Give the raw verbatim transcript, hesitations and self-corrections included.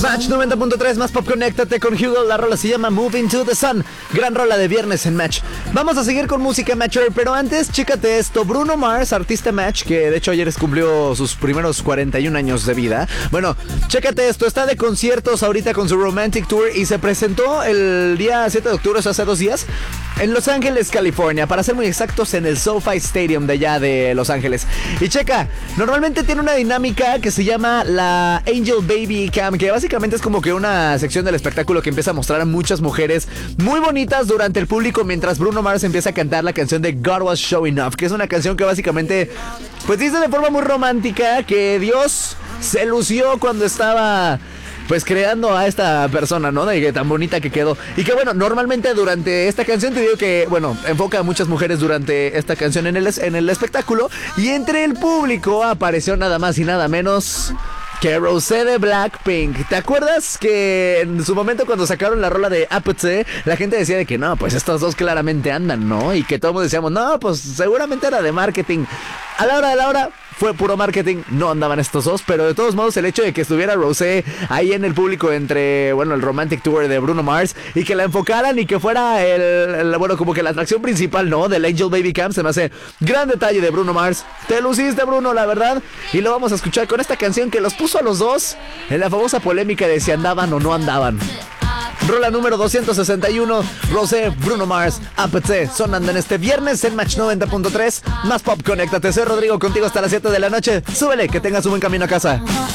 Match noventa punto tres, más pop, conéctate con Hugo. La rola se llama Moving to the Sun. Gran rola de viernes en Match. Vamos a seguir con música Matcher, pero antes, chécate esto. Bruno Mars, artista Match, que de hecho ayer cumplió sus primeros cuarenta y un años de vida. Bueno, chécate esto. Está de conciertos ahorita con su Romantic Tour y se presentó el día siete de octubre, o sea, hace dos días, en Los Ángeles, California. Para ser muy exactos, en el SoFi Stadium de allá de Los Ángeles. Y checa, normalmente tiene una dinámica que se llama la Angel Baby Cam, que básicamente es como que una sección del espectáculo que empieza a mostrar a muchas mujeres muy bonitas durante el público mientras Bruno Mars empieza a cantar la canción de God Was Showing Off, que es una canción que básicamente pues dice de forma muy romántica que Dios se lució cuando estaba pues creando a esta persona, ¿no? De que tan bonita que quedó. Y que bueno, normalmente durante esta canción te digo que, bueno, enfoca a muchas mujeres durante esta canción en el, en el espectáculo. Y entre el público apareció nada más y nada menos que Rosé de Blackpink. ¿Te acuerdas que en su momento cuando sacaron la rola de Apathy, la gente decía de que no, pues estos dos claramente andan, ¿no? Y que todos decíamos, no, pues seguramente era de marketing. A la hora de la hora fue puro marketing, no andaban estos dos, pero de todos modos el hecho de que estuviera Rosé ahí en el público entre, bueno, el Romantic Tour de Bruno Mars y que la enfocaran y que fuera el, el bueno, como que la atracción principal, ¿no? Del Angel Baby Cam, se me hace gran detalle de Bruno Mars. Te luciste, Bruno, la verdad. Y lo vamos a escuchar con esta canción que los puso a los dos en la famosa polémica de si andaban o no andaban. Rola número doscientos sesenta y uno, Rosé, Bruno Mars, Apathy, sonando en este viernes en Match noventa punto tres. Más pop, conéctate. Soy Rodrigo, contigo hasta las siete de la noche. Súbele, que tengas un buen camino a casa.